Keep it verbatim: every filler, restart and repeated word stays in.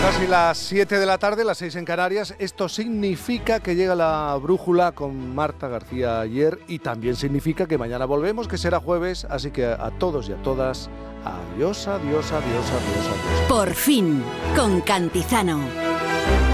Casi las siete de la tarde, las seis en Canarias. Esto significa que llega la brújula con Marta García Ayer y también significa que mañana volvemos, que será jueves. Así que a todos y a todas, adiós, adiós, adiós, adiós, adiós. Por fin, con Cantizano.